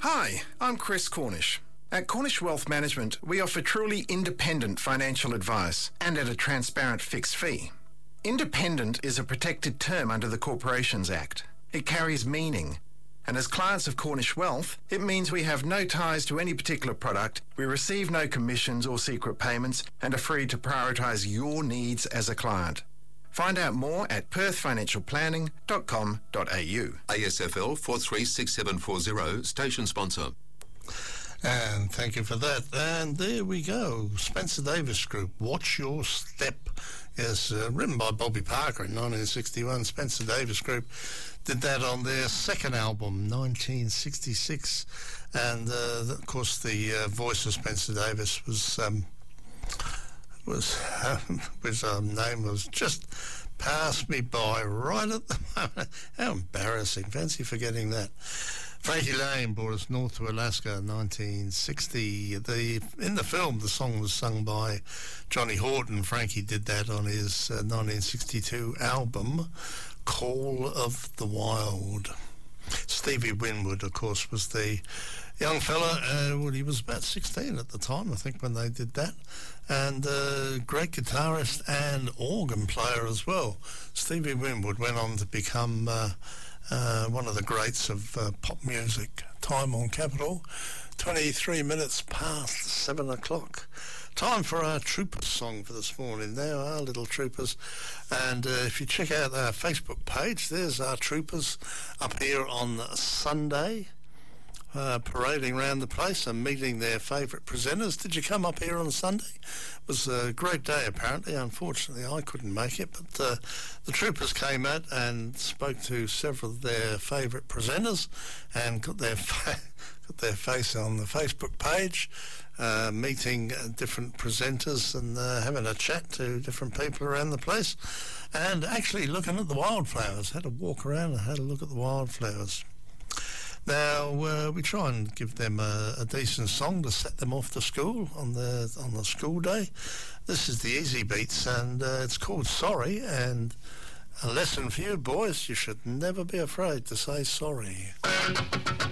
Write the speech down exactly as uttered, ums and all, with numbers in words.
Hi, I'm Chris Cornish. At Cornish Wealth Management, we offer truly independent financial advice and at a transparent fixed fee. Independent is a protected term under the Corporations Act. It carries meaning. And as clients of Cornish Wealth, it means we have no ties to any particular product, we receive no commissions or secret payments, and are free to prioritise your needs as a client. Find out more at perth financial planning dot com dot a u. A S F L four three six seven four zero, station sponsor. And thank you for that. And there we go. Spencer Davis Group, Watch Your Step. Yes, uh, written by Bobby Parker in nineteen sixty-one. Spencer Davis Group did that on their second album, nineteen sixty-six. And, uh, of course, the uh, voice of Spencer Davis was... Um, was um, his um, name was just passed me by right at the moment. How embarrassing. Fancy forgetting that. Frankie Lane brought us north to Alaska in nineteen sixty. The in the film, the song was sung by Johnny Horton. Frankie did that on his uh, nineteen sixty-two album, Call of the Wild. Stevie Winwood, of course, was the young fella. Uh, well, he was about sixteen at the time, I think, when they did that. And uh, great guitarist and organ player as well. Stevie Winwood went on to become uh, uh, one of the greats of uh, pop music. Time on Capital, twenty-three minutes past seven o'clock. Time for our Troopers song for this morning. There are little Troopers. And uh, if you check out our Facebook page, there's our Troopers up here on Sunday, uh, parading around the place and meeting their favourite presenters. Did you come up here on Sunday? It was a great day, apparently. Unfortunately, I couldn't make it, but uh, the Troopers came out and spoke to several of their favourite presenters and got their fa- got their face on the Facebook page. Uh, meeting uh, different presenters and uh, having a chat to different people around the place, and actually looking at the wildflowers. Had a walk around and had a look at the wildflowers. Now uh, we try and give them a, a decent song to set them off to school on the on the school day. This is the Easy Beats, and uh, it's called Sorry. And a lesson for you boys: you should never be afraid to say sorry.